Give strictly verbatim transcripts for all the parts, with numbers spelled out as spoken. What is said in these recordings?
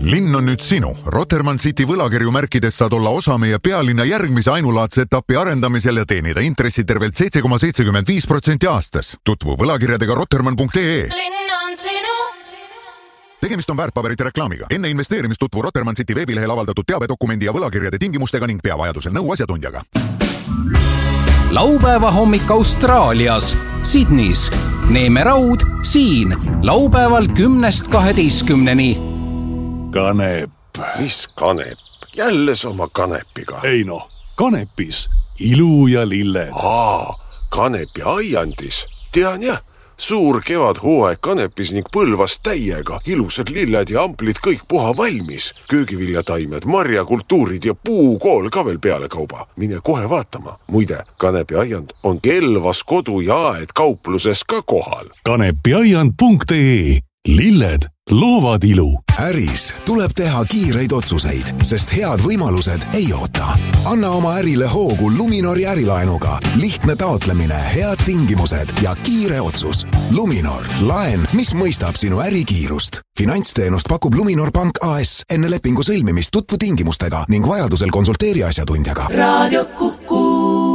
Linn on nüüd sinu. Rotermann City võlakirju märkides saad olla osa meie pealinna järgmise ainulaadse etapi arendamisel ja teenida intressi tervelt seitse koma seitsekümmend viis protsenti aastas. Tutvu võlakirjadega rotermann punkt ee. Linn on sinu. Tegemist on väärtpaberite reklaamiga. Enne investeerimist tutvu Rotermann City veebilehel avaldatud teabedokumendi ja võlakirjade tingimustega ning pea vajadusel nõu asjatundjaga. Laupäeva hommik Austraalias, Sydneys. Neeme Raud siin. Laupäeval kümnest kaheteistkümneni. Kanep. Mis kanep? Jälle sama kanepiga. Ei no, kanepis. Ilu ja lilled. Aa, kanepi aiandis. Tean jah, suur kevad hooaeg kanepis ning põlvas täiega. Ilusad lilled ja amplid kõik puha valmis. Köögiviljataimed, marjakultuurid ja puukool ka veel peale kauba. Mine kohe vaatama. Muide, kanepi aiand on Kelvas kodu ja aed kaupluses ka kohal. kanepiaiand punkt ee. Lilled loovad ilu. Äris tuleb teha kiireid otsuseid, sest head võimalused ei oota. Anna oma ärile hoogu Luminori ärilaenuga. Lihtne taotlemine, head tingimused ja kiire otsus. Luminor, laen, mis mõistab sinu ärikiirust. Finantsteenust pakub Luminor Pank A S. Enne lepingu sõlmimist tutvu tingimustega ning vajadusel konsulteeri asjatundjaga. Raadio Kuku.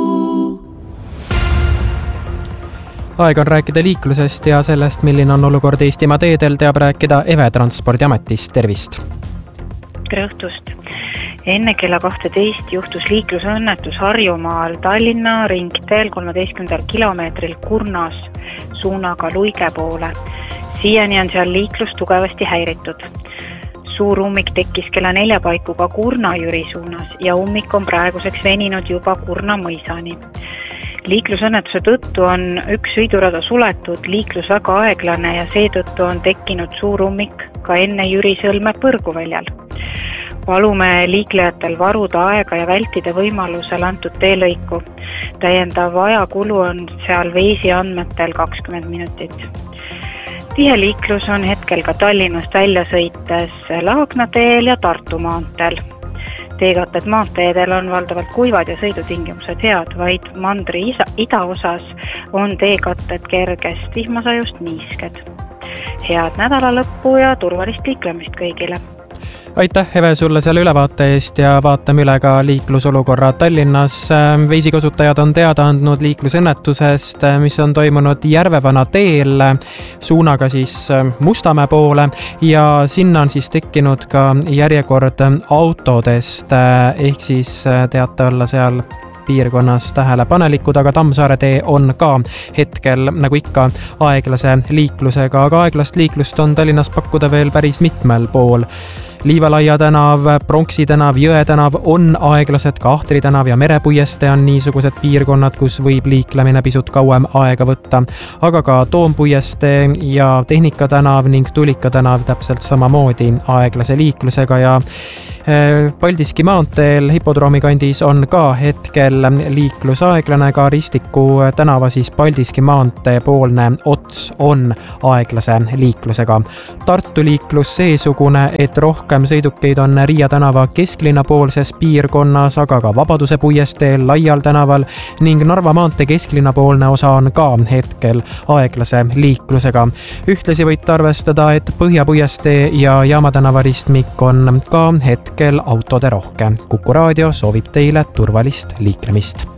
Aeg on rääkida liiklusest ja sellest, milline on olukord Eestimaa teedel, teab rääkida Eve Transpordiametist. Tervist! Tere õhtust! Enne kella kahteteist juhtus liiklusõnnetus Harjumaal Tallinna ringteel kolmeteistkümnendal kilomeetril Kurnas suunaga Luige poole. Siiani on seal liiklus tugevasti häiritud. Suur ummik tekkis kella nelja paiku ka Kurna-Jüri suunas ja ummik on praeguseks veninud juba Kurna mõisani. Liiklusõnnetuse tõttu on üks sõidurada suletud, liiklus väga aeglane ja seetõttu on tekkinud suur ummik ka enne Jüri Sõlme põrguväljal. Palume liiklejatel varuda aega ja vältida võimalusel antud teelõiku. Täiendav ajakulu on seal veesi andmetel kakskümmend minutit. Tihe liiklus on hetkel ka Tallinnast välja sõites Laagna teel ja Tartu maanteel. Teekatted maanteedel on valdavalt kuivad ja sõidutingimused head, vaid mandri isa, idaosas on teekatted kergest vihmasajust niisked. Head nädala lõppu ja turvalist liiklemist kõigile. Aitäh, Eve, sulle selle ülevaate eest ja vaatame üle ka liiklusolukorra Tallinnas. Veisikasutajad on teada andnud liiklusõnnetusest, mis on toimunud Järvevana teel suunaga siis Mustamäe poole ja sinna on siis tekkinud ka järjekord autodest, ehk siis teate olla seal piirkonnas tähelepanelikud, aga Tammsaare tee on ka hetkel, nagu ikka, aeglase liiklusega, aga aeglast liiklust on Tallinnas pakkuda veel päris mitmel pool. Liivalaia tänav, Pronksi tänav, Jõe tänav on aeglased, ka Ahtri tänav ja Merepuieste on niisugused piirkonnad, kus võib liiklemine pisut kauem aega võtta, aga ka Toompuieste ja Tehnika tänav ning Tulika tänav täpselt samamoodi aeglase liiklusega ja Paldiski maanteel Hipodroomi kandis on ka hetkel liiklus aeglane, ka Ristiku tänava siis Paldiski maantee poolne ots on aeglase liiklusega. Tartu liiklus seesugune, et rohkem sõidukeid on Riia tänava kesklinna poolses piirkonnas, aga ka Vabaduse puiesteel, Laial tänaval ning Narva maantee kesklinna poolne osa on ka hetkel aeglase liiklusega. Ühtlasi võite arvestada, et Põhja puiestee ja Jaama tänava ristmik on ka hetkel autode rohke. Kuku raadio soovib teile turvalist liiklemist.